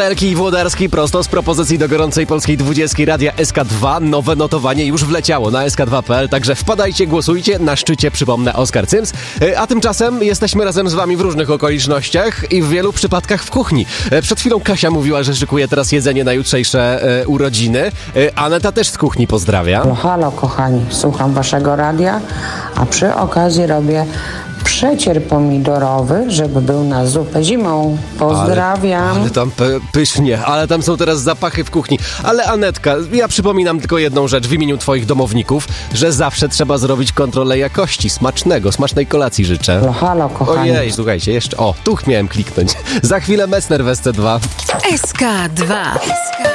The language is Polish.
Włodarki i Włodarski prosto z propozycji do gorącej polskiej 20 Radia SK2. Nowe notowanie już wleciało na sk2.pl, także wpadajcie, głosujcie. Na szczycie, przypomnę, Oskar Cyms. A tymczasem jesteśmy razem z wami w różnych okolicznościach i w wielu przypadkach w kuchni. Przed chwilą Kasia mówiła, że szykuje teraz jedzenie na jutrzejsze urodziny. Aneta też z kuchni pozdrawia. Halo kochani, słucham waszego radia, a przy okazji robię przecier pomidorowy, żeby był na zupę zimą. Pozdrawiam. Ale tam pysznie, ale tam są teraz zapachy w kuchni. Ale Anetka, ja przypominam tylko jedną rzecz w imieniu twoich domowników, że zawsze trzeba zrobić kontrolę jakości. Smacznej kolacji życzę. Halo kochani. Ojej, słuchajcie, jeszcze, tu miałem kliknąć. Za chwilę Messner w SC2. SK2.